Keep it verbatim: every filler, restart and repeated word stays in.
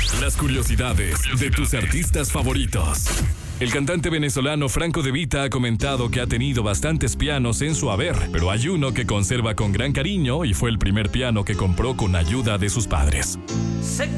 Las curiosidades de tus artistas favoritos. El cantante venezolano Franco De Vita ha comentado que ha tenido bastantes pianos en su haber, pero hay uno que conserva con gran cariño y fue el primer piano que compró con ayuda de sus padres. Sé